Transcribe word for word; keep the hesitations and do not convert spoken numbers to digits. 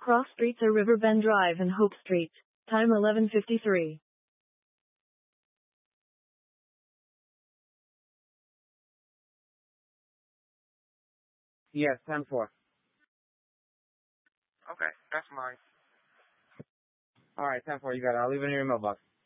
Cross streets are Riverbend Drive and Hope Street. Time eleven fifty-three. Yes, ten four. Okay, that's mine. All right, ten four. You got it. I'll leave it in your mailbox.